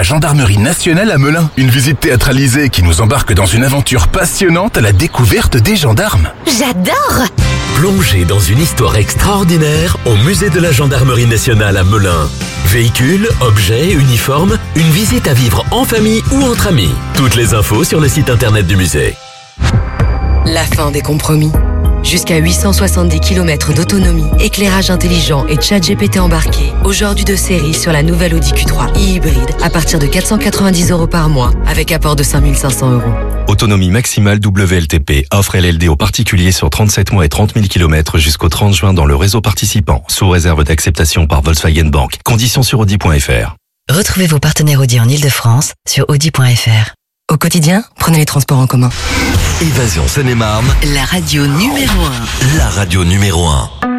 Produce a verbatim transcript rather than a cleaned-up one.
Gendarmerie nationale à Melun. Une visite théâtralisée qui nous embarque dans une aventure passionnante à la découverte des gendarmes. J'adore! Plongez dans une histoire extraordinaire au musée de la Gendarmerie nationale à Melun. Véhicules, objets, uniformes, une visite à vivre en famille ou entre amis. Toutes les infos sur le site internet du musée. La fin des compromis. Jusqu'à huit cent soixante-dix kilomètres d'autonomie, éclairage intelligent et chat G P T embarqué. Aujourd'hui de série sur la nouvelle Audi Q trois e-hybride à partir de quatre cent quatre-vingt-dix euros par mois avec apport de cinq mille cinq cents euros. Autonomie maximale W L T P. Offre L L D aux particuliers sur trente-sept mois et trente mille kilomètres jusqu'au trente juin dans le réseau participant. Sous réserve d'acceptation par Volkswagen Bank. Conditions sur Audi point F R. Retrouvez vos partenaires Audi en Ile-de-France sur Audi point F R. Au quotidien, prenez les transports en commun. Évasion Seine-et-Marne, La radio numéro un. la radio numéro un.